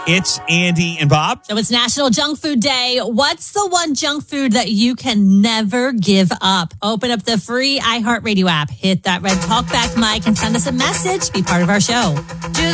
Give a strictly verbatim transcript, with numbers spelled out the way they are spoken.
It's Andy and Bob. So it's National Junk Food Day. What's the one junk food that you can never give up? Open up the free iHeartRadio app, hit that red talkback mic, and send us a message. Be part of our show.